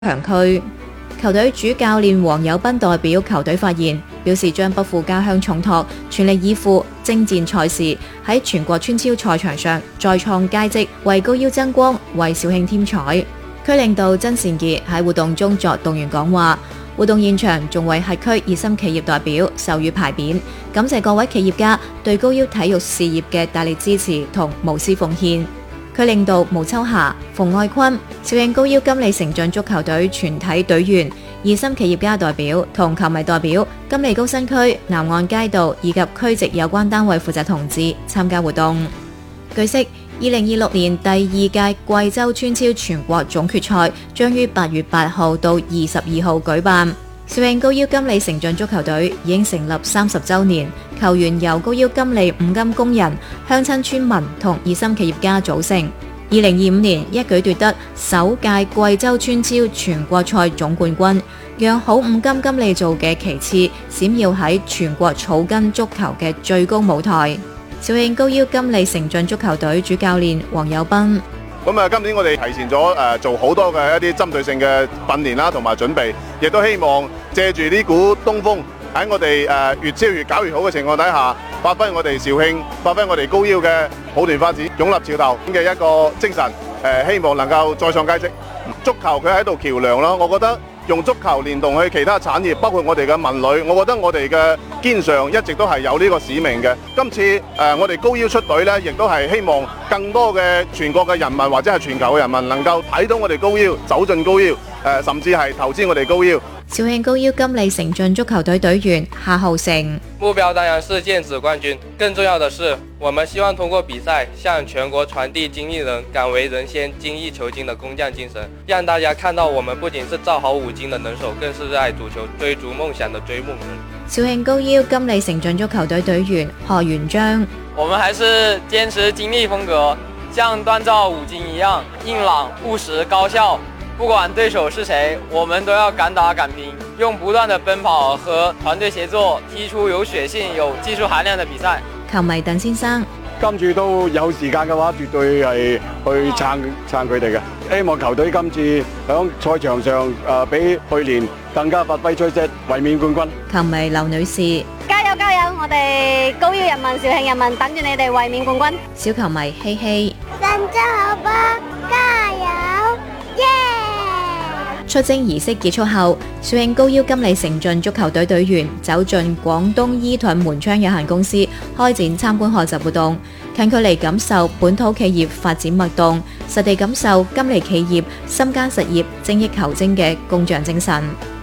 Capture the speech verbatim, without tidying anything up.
強區。球隊主教練黃友斌代表球隊發言，表示將不負家鄉重託，全力以赴征戰賽事，喺全國村超賽場上再創佳績，為高腰爭光，為肇慶添彩。區領導曾善傑喺活動中作動員講話，活動現場仲為轄區熱心企業代表授予牌匾，感謝各位企業家對高腰體育事業嘅大力支持同無私奉獻。區領導毛秋霞、馮愛坤、肇慶高腰金利城進足球隊全體隊員、熱心企業家代表同球迷代表、金利高新區、南岸街道以及區籍有關單位負責同志參加活動。據悉，二零二六年第二屆貴州村超全國總決賽將於八月八號到二十二號舉辦。肇慶高腰金利城進足球隊已經成立三十週年，球員由高腰金利五金工人、鄉親村民同熱心企業家組成。二零二五年一舉奪得首屆貴州村超全國賽總冠軍，讓好五金金利做嘅旗幟閃耀喺全國草根足球嘅最高舞台。肇慶高腰金利城進足球隊主教練黃友斌。 咁啊，今年我哋提前咗誒、呃、做好多嘅一啲針對性嘅訓練啦，同埋準備，亦都希望借住呢股東風，喺我哋誒、呃、越超越搞越好嘅情況底下，發揮我哋肇慶，發揮我哋高腰嘅抱團發展、擁立潮頭嘅一個精神。誒、呃，希望能夠再創佳績。足球佢喺度橋梁咯，我覺得用足球連動去其他產業，包括我哋嘅文旅，我覺得我哋嘅肩上一直都係有呢個使命嘅。今次誒、呃、我哋高腰出隊呢，亦都係希望更多嘅全國嘅人民或者係全球嘅人民能夠睇到我哋高腰，走進高腰，誒、呃、甚至係投資我哋高腰。 肇慶高腰金利城進足球隊隊員夏浩成。 目標當然是劍指冠軍，更重要的是，我們希望通過比賽向全國傳遞精益人敢為人先、精益求精的工匠精神，讓大家看到我們不僅是造好五金的能手，更是熱愛足球、追逐夢想的追夢人。 肇慶高腰金利城進足球隊隊員何元章。 我們還是堅持金利風格，像鍛造五金一樣硬朗、務實、高效。不管對手是誰，我們都要敢打敢拼，用不斷的奔跑和團隊協作，踢出有血性、有技術含量的比賽。 球迷鄧先生。 今次都有時間嘅話，絕對係去撐撐佢哋嘅。希望球隊今次響賽場上誒、呃，比去年更加發揮出色，衛冕冠軍。 球迷劉女士。 加油加油！我哋高腰人民、肇慶人民等住你哋衛冕冠軍。 小球迷希希。 神州好波，加油！耶、yeah!！ 出征儀式結束後，肇慶高腰金利城進足球隊隊員走進廣東伊頓門窗有限公司，開展參觀學習活動，近距離感受本土企業發展脈動，實地感受金利企業深耕實業、精益求精嘅工匠精神。